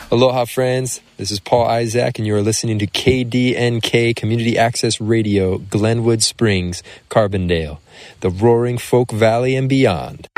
Aloha, friends. This is Paul Isaac, and you are listening to KDNK Community Access Radio, Glenwood Springs, Carbondale, the roaring Folk Valley and beyond.